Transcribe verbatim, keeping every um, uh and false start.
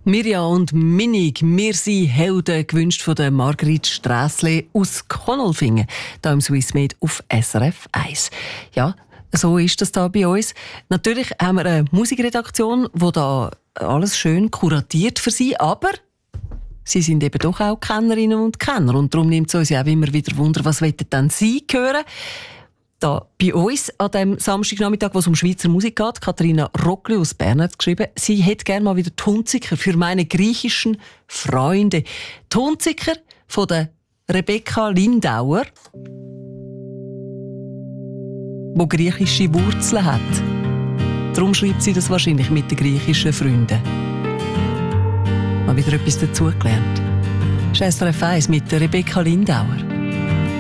Mirja und Minig, wir sind Helden, gewünscht von der Margrit Strässle aus Konolfingen, hier im Swissmed auf S R F eins. Ja, so ist das da bei uns. Natürlich haben wir eine Musikredaktion, die da alles schön kuratiert für sie, aber sie sind eben doch auch Kennerinnen und Kenner und darum nimmt es uns ja auch immer wieder Wunder, was wollen denn sie hören? Da bei uns an dem Samstagnachmittag, wo es um Schweizer Musik geht, Katharina Rockli aus Bern hat geschrieben, sie hätte gerne mal wieder die Hunziker für meine griechischen Freunde. Die Hunziker von der Rebecca Lindauer, die griechische Wurzeln hat. Darum schreibt sie das wahrscheinlich mit den griechischen Freunden. Mal wieder etwas dazugelernt. Das ist S R F eins mit der Rebecca Lindauer.